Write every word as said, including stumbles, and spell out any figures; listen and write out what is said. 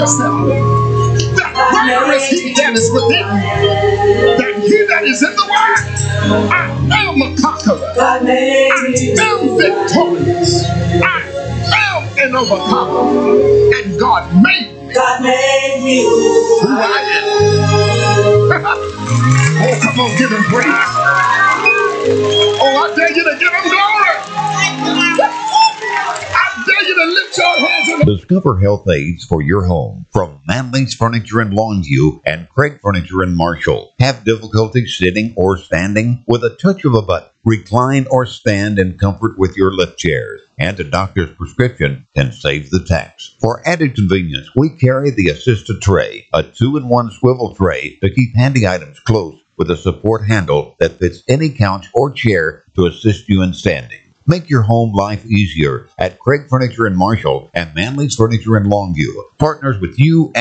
yourself that greater is he that is within than he that is in the world. I am a conqueror. I am victorious. I am an overcomer. And God made me. God made me who I am. Oh, come on, give him praise. Oh, I dare you to give him glory. I dare you to lift your hands and discover health aids for your home from Manley's Furniture in Longview and Craig Furniture in Marshall. Have difficulty sitting or standing? With a touch of a button, recline or stand in comfort with your lift chairs. And a doctor's prescription can save the tax. For added convenience, we carry the assisted tray, a two-in-one swivel tray to keep handy items close with a support handle that fits any couch or chair to assist you in standing. Make your home life easier at Craig Furniture in Marshall and Manley's Furniture in Longview. Partners with you and